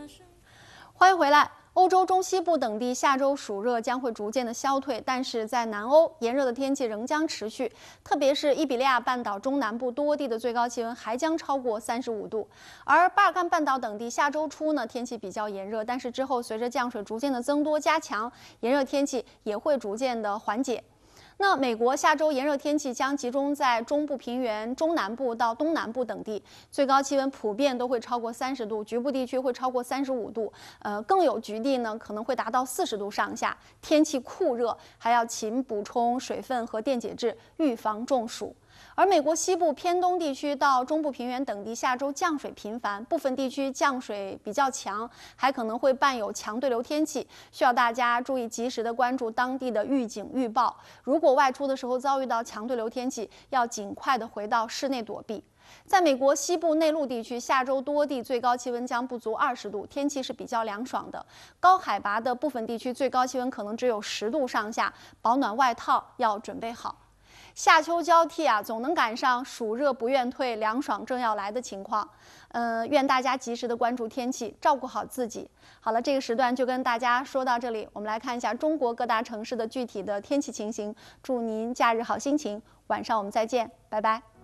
欢迎回来。欧洲中西部等地下周暑热将会逐渐的消退，但是在南欧，炎热的天气仍将持续，特别是伊比利亚半岛中南部多地的最高气温还将超过35度。而巴尔干半岛等地下周初呢，天气比较炎热，但是之后随着降水逐渐的增多加强，炎热天气也会逐渐的缓解。那美国下周炎热天气将集中在中部平原、中南部到东南部等地，最高气温普遍都会超过30度，局部地区会超过35度，更有局地呢可能会达到40度上下。天气酷热，还要勤补充水分和电解质，预防中暑。而美国西部偏东地区到中部平原等地下周降水频繁，部分地区降水比较强，还可能会伴有强对流天气，需要大家注意及时的关注当地的预警预报。如果外出的时候遭遇到强对流天气，要尽快的回到室内躲避。在美国西部内陆地区，下周多地最高气温将不足20度，天气是比较凉爽的。高海拔的部分地区最高气温可能只有10度上下，保暖外套要准备好。夏秋交替啊，总能赶上暑热不愿退，凉爽正要来的情况。愿大家及时的关注天气，照顾好自己。好了，这个时段就跟大家说到这里，我们来看一下中国各大城市的具体的天气情形。祝您假日好心情，晚上我们再见，拜拜。